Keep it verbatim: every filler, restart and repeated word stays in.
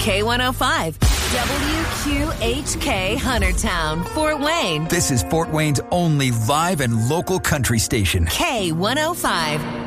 K one oh five. W Q H K Huntertown, Fort Wayne. This is Fort Wayne's only live and local country station. K one oh five.